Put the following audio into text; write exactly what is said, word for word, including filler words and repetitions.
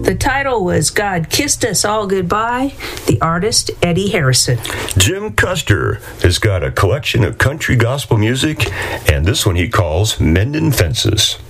The title was God Kissed Us All Goodbye, the artist Eddie Harrison. Jim Custer has got a collection of country gospel music, and this one he calls Mending Fences.